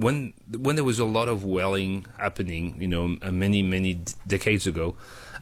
when there was a lot of whaling happening, many decades ago,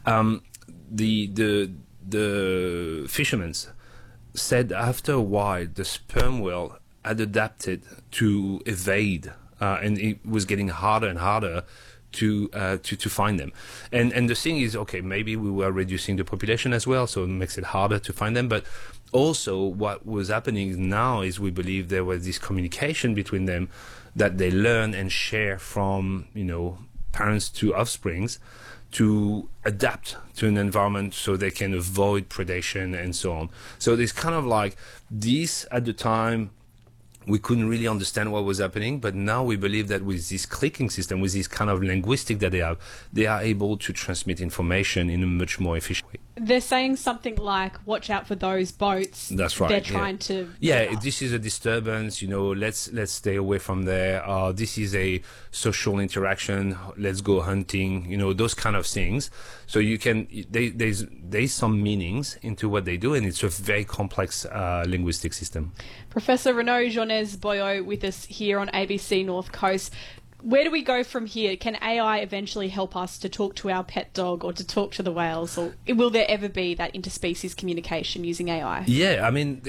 the fishermen said after a while the sperm whale had adapted to evade, and it was getting harder and harder to find them. And the thing is, okay, maybe we were reducing the population as well, so it makes it harder to find them. But also what was happening now is we believe there was this communication between them that they learn and share from, parents to offsprings to adapt to an environment so they can avoid predation and so on. So there's kind of like this at the time, we couldn't really understand what was happening, but now we believe that with this clicking system, with this kind of linguistic that they have, they are able to transmit information in a much more efficient way. They're saying something like, watch out for those boats. That's right. They're trying to... Yeah, this is a disturbance, let's stay away from there. This is a social interaction, let's go hunting, those kind of things. So you can, there's some meanings into what they do, and it's a very complex linguistic system. Professor Renaud Joannès-Boyau with us here on ABC North Coast. Where do we go from here? Can AI eventually help us to talk to our pet dog or to talk to the whales? Or will there ever be that interspecies communication using AI? Yeah, I mean,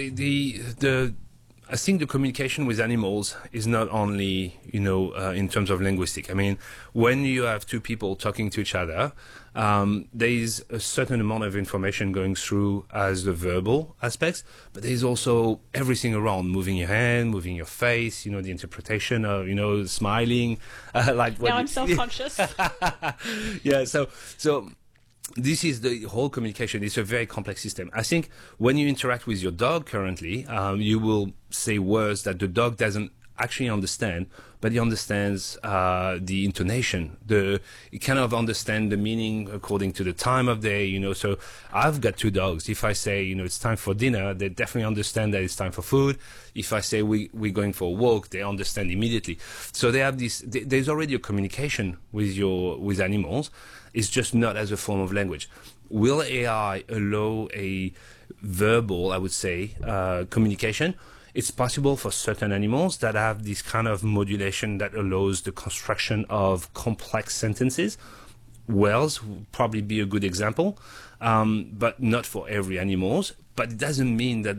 I think the communication with animals is not only, in terms of linguistic. I mean, when you have two people talking to each other, there is a certain amount of information going through as the verbal aspects, but there's also everything around, moving your hand, moving your face, the interpretation of, smiling. Like now I'm self-conscious. Yeah, so this is the whole communication. It's a very complex system. I think when you interact with your dog currently, you will say words that the dog doesn't actually understand, but he understands the intonation. He kind of understands the meaning according to the time of day, So I've got two dogs. If I say, it's time for dinner, they definitely understand that it's time for food. If I say we're going for a walk, they understand immediately. So they have this. There's already a communication with animals. It's just not as a form of language. Will AI allow a verbal, I would say, communication? It's possible for certain animals that have this kind of modulation that allows the construction of complex sentences. Whales would probably be a good example, but not for every animal. But it doesn't mean that